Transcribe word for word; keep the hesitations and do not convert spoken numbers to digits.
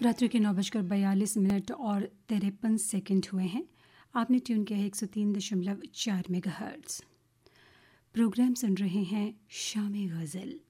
रात्रि के नौ बजकर बयालीस मिनट और तिरपन सेकंड हुए हैं। आपने ट्यून किया है एक सौ तीन दशमलव चार मेगाहर्ट्ज़। प्रोग्राम सुन रहे हैं शाम-ए-ग़ज़ल।